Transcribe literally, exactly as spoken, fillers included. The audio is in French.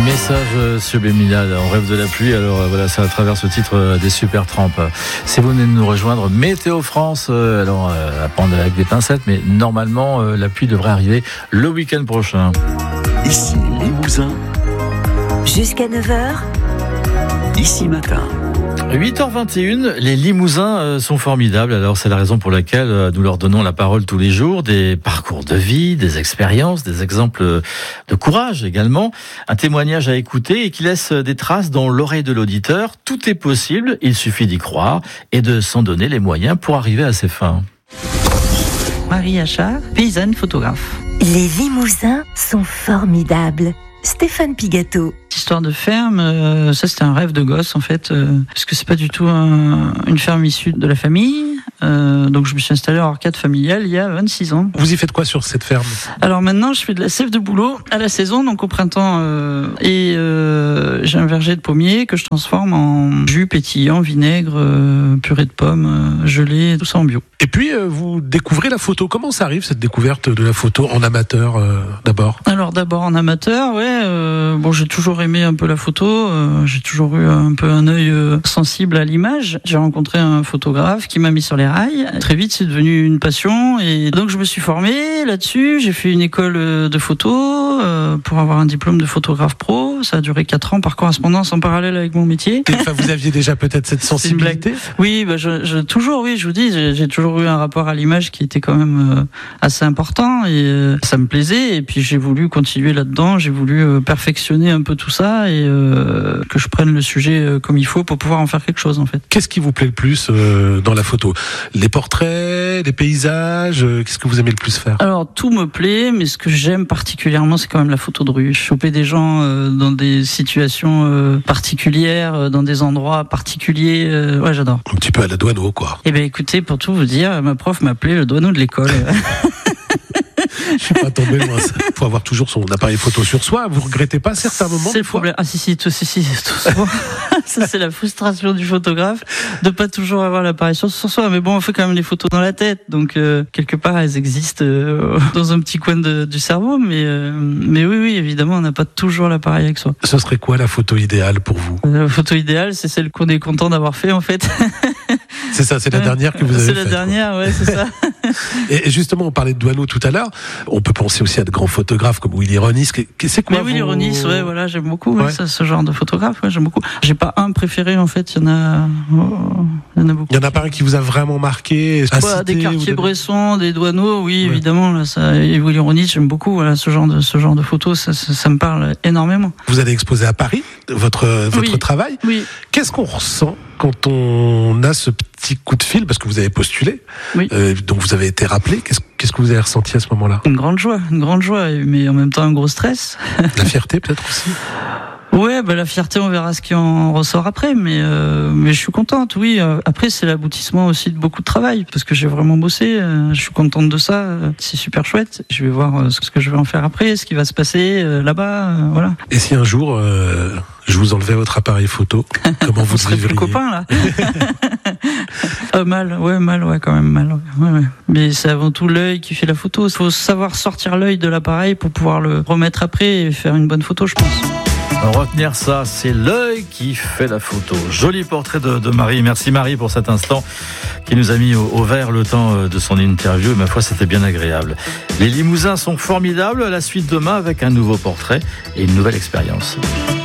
Message subliminal, on rêve de la pluie, alors voilà, c'est à travers ce titre des Supertramp. Si vous venez de nous rejoindre, Météo France, alors à prendre avec des pincettes, mais normalement la pluie devrait arriver le week-end prochain. Ici Limousin. Jusqu'à neuf heures. Ici Matin. huit heures vingt et une, les Limousins sont formidables. Alors c'est la raison pour laquelle nous leur donnons la parole tous les jours. Des parcours de vie, des expériences, des exemples de courage également. Un témoignage à écouter et qui laisse des traces dans l'oreille de l'auditeur. Tout est possible, il suffit d'y croire et de s'en donner les moyens pour arriver à ses fins. Marie Achard, paysanne photographe. Les Limousins sont formidables. Stéphane Pigato. Histoire de ferme, euh, ça c'était un rêve de gosse en fait, euh, parce que c'est pas du tout un, une ferme issue de la famille. Euh, donc je me suis installé en arcade familiale il y a vingt-six ans. Vous y faites quoi sur cette ferme ? Alors maintenant je fais de la sève de bouleau à la saison, donc au printemps, euh, et euh, j'ai un verger de pommier que je transforme en jus pétillant, vinaigre, euh, purée de pommes, euh, gelée, tout ça en bio. Et puis euh, vous découvrez la photo. Comment ça arrive cette découverte de la photo en amateur euh, d'abord ? Alors d'abord en amateur, ouais. Euh, bon, j'ai toujours aimé un peu la photo. Euh, j'ai toujours eu un peu un œil euh, sensible à l'image. J'ai rencontré un photographe qui m'a mis sur les rails. Très vite, c'est devenu une passion et donc je me suis formé là-dessus. J'ai fait une école de photo euh, pour avoir un diplôme de photographe pro. Ça a duré quatre ans par correspondance en parallèle avec mon métier. Et, enfin, vous aviez déjà peut-être cette sensibilité ? Oui, bah, je, je, toujours, oui, je vous dis, j'ai, j'ai toujours eu un rapport à l'image qui était quand même euh, assez important et euh, ça me plaisait. Et puis j'ai voulu continuer là-dedans. J'ai voulu euh, perfectionner un peu tout ça et euh, que je prenne le sujet euh, comme il faut pour pouvoir en faire quelque chose en fait. Qu'est-ce qui vous plaît le plus euh, dans la photo ? Les portraits, les paysages, euh, qu'est-ce que vous aimez le plus faire ? Alors tout me plaît, mais ce que j'aime particulièrement, c'est quand même la photo de rue. Choper des gens euh, dans des situations euh, particulières, euh, dans des endroits particuliers, euh, ouais, j'adore. Un petit peu à la Douaneau, quoi. Eh ben écoutez, pour tout vous dire, ma prof m'appelait le Douaneau de l'école. Je suis pas tombé loin. Il faut avoir toujours son appareil photo sur soi. Vous regrettez pas certains moments ? C'est le problème. Ah si si, tout, si si, tout souvent. Ça c'est la frustration du photographe de pas toujours avoir l'appareil sur soi. Mais bon, on fait quand même les photos dans la tête, donc euh, quelque part elles existent euh, dans un petit coin de, du cerveau. Mais euh, mais oui oui, évidemment, on n'a pas toujours l'appareil avec soi. Ce serait quoi la photo idéale pour vous ? La photo idéale, c'est celle qu'on est content d'avoir fait en fait. C'est ça, c'est la dernière que vous avez faite. C'est la dernière, quoi. Ouais, c'est ça. Et justement, on parlait de Douaneau tout à l'heure. On peut penser aussi à de grands photographes comme Willy Ronis. C'est quoi? Mais Willy vos... Ronis, ouais, voilà, j'aime beaucoup. Ouais. Ouais. Ça, ce genre de photographe, ouais, j'aime beaucoup. J'ai pas un préféré en fait. Il y en a, oh, il y en a beaucoup. Il y en a pas un qui vous a vraiment marqué. Bah, citer, des Cartier-Bresson, des Douaneaux, oui, ouais. Évidemment. Là, ça, et Willy Ronis, j'aime beaucoup. Voilà, ce genre de ce genre de photos, ça, ça, ça me parle énormément. Vous allez exposer à Paris votre votre oui. travail. Oui. Qu'est-ce qu'on ressent quand on a ce petit coup de fil, parce que vous avez postulé, oui. euh, donc vous avez été rappelé, qu'est-ce, qu'est-ce que vous avez ressenti à ce moment-là ? Une grande joie, une grande joie, mais en même temps un gros stress. La fierté peut-être aussi ? Ouais, bah la fierté, on verra ce qui en ressort après, mais euh, mais je suis contente. Oui, après c'est l'aboutissement aussi de beaucoup de travail parce que j'ai vraiment bossé. Euh, je suis contente de ça. C'est super chouette. Je vais voir euh, ce que je vais en faire après, ce qui va se passer euh, là-bas, euh, voilà. Et si un jour euh, je vous enlevais votre appareil photo, comment vous serez vivriez ? plus copains là. euh, mal, ouais, mal, ouais, quand même mal. Ouais, ouais. Mais c'est avant tout l'œil qui fait la photo. Il faut savoir sortir l'œil de l'appareil pour pouvoir le remettre après et faire une bonne photo, je pense. Retenir ça, c'est l'œil qui fait la photo. Joli portrait de, de Marie. Merci Marie pour cet instant qui nous a mis au, au vert le temps de son interview. Et ma foi, c'était bien agréable. Les Limousins sont formidables. La suite demain avec un nouveau portrait et une nouvelle expérience.